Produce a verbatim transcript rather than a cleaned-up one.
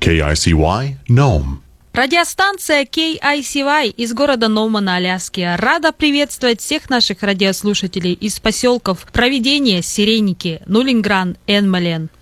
кей ай си уай Nome. Радиостанция кей ай си вай из города Нома на Аляске рада приветствовать всех наших радиослушателей из поселков Провидение, Сиреники, Нулингран, Энмален.